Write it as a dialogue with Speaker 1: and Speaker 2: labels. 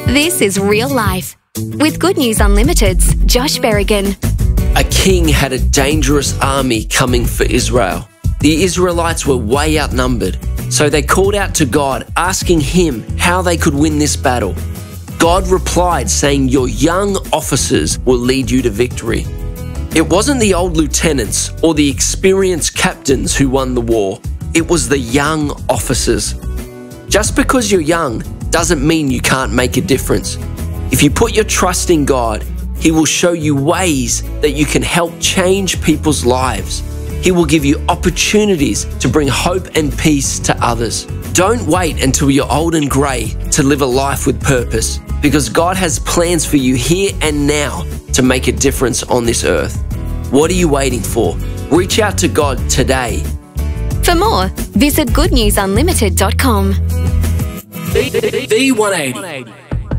Speaker 1: This is Real Life with Good News Unlimited's Josh Berrigan.
Speaker 2: A king had a dangerous army coming for Israel. The Israelites were way outnumbered, so they called out to God, asking him how they could win this battle. God replied, saying, "Your young officers will lead you to victory." It wasn't the old lieutenants or the experienced captains who won the war. It was the young officers. Just because you're young doesn't mean you can't make a difference. If you put your trust in God, He will show you ways that you can help change people's lives. He will give you opportunities to bring hope and peace to others. Don't wait until you're old and grey to live a life with purpose, because God has plans for you here and now to make a difference on this earth. What are you waiting for? Reach out to God today.
Speaker 1: For more, visit goodnewsunlimited.com.
Speaker 2: V180.